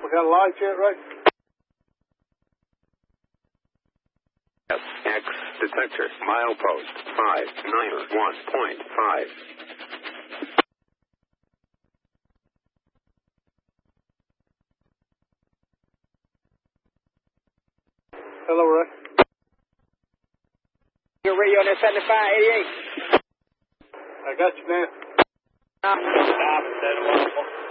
We got a light yet, Ray? X detector, milepost 591.5. Hello, Ray. Your radio on that 7588. I got you now. Stop.